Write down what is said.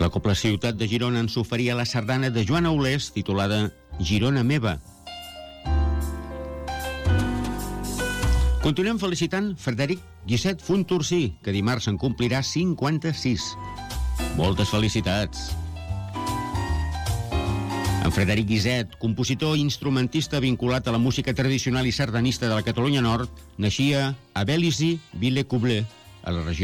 La Cobla Ciutat de Girona ens oferia la sardana de Joan Aulés, titulada Girona meva. Continuem felicitant Frederic Guisset Fontursí, que dimarts en complirà 56. Moltes felicitats. En Frederic Guisset, compositor i instrumentista vinculat a la música tradicional i sardanista de la Catalunya Nord, naixia a Vélizy-Villers-Coblet, a la regió